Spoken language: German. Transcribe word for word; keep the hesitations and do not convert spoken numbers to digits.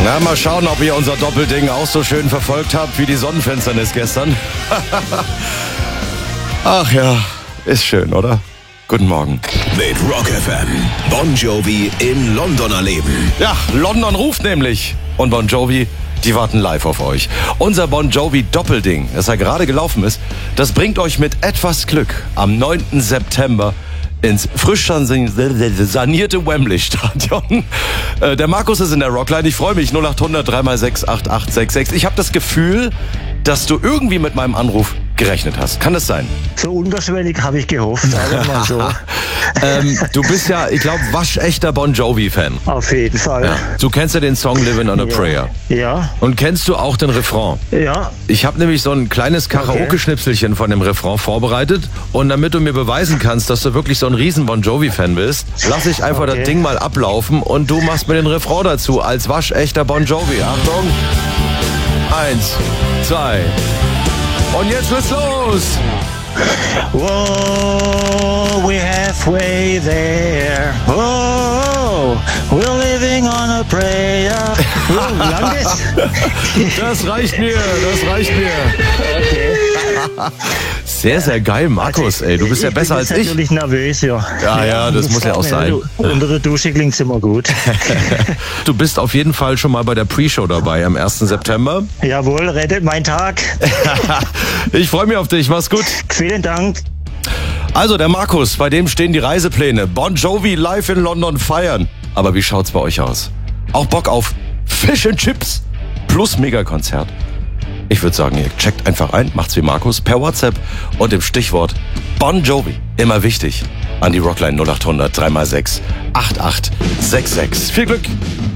Na, mal schauen, ob ihr unser Doppelding auch so schön verfolgt habt wie die Sonnenfinsternis gestern. Ach ja, ist schön, oder? Guten Morgen. Mit Rock F M. Bon Jovi im Londoner Leben. Ja, London ruft nämlich. Und Bon Jovi, die warten live auf euch. Unser Bon Jovi Doppelding, das ja gerade gelaufen ist, das bringt euch mit etwas Glück am neunten September ins frisch sanierte Wembley-Stadion. Äh, der Markus ist in der Rockline. Ich freue mich. null acht hundert drei mal sechs acht acht sechs sechs. Ich habe das Gefühl, dass du irgendwie mit meinem Anruf gerechnet hast. Kann das sein? So unterschwellig habe ich gehofft. Sagen wir mal so. ähm, du bist ja, ich glaube, waschechter Bon Jovi-Fan. Auf jeden Fall. Ja. Du kennst ja den Song Living on a Ja. Prayer. Ja. Und kennst du auch den Refrain? Ja. Ich habe nämlich so ein kleines Karaoke-Schnipselchen von dem Refrain vorbereitet. Und damit du mir beweisen kannst, dass du wirklich so ein riesen Bon Jovi-Fan bist, lass ich einfach Okay. das Ding mal ablaufen und du machst mir den Refrain dazu als waschechter Bon Jovi. Achtung. Eins, zwei. Und jetzt geht's los. Whoa, we're halfway there. Whoa, we're living on a prayer. Oh, wie lang ist? Das reicht mir, das reicht mir. Okay. Sehr, sehr geil, Markus, ey. Du bist ja Ich besser bin als jetzt ich. natürlich nervös, ja. Ja, ja, das muss ja auch sein. Unter der Dusche klingt's immer gut. Du bist auf jeden Fall schon mal bei der Pre-Show dabei am ersten September. Jawohl, rettet mein Tag. Ich freue mich auf dich, mach's gut. Vielen Dank. Also, der Markus, bei dem stehen die Reisepläne. Bon Jovi live in London feiern. Aber wie schaut's bei euch aus? Auch Bock auf Fish and Chips plus Megakonzert? Ich würde sagen, ihr checkt einfach ein, macht's wie Markus, per WhatsApp und im Stichwort Bon Jovi. Immer wichtig. An die Rockline null acht hundert drei mal sechs acht acht sechs sechs. Viel Glück!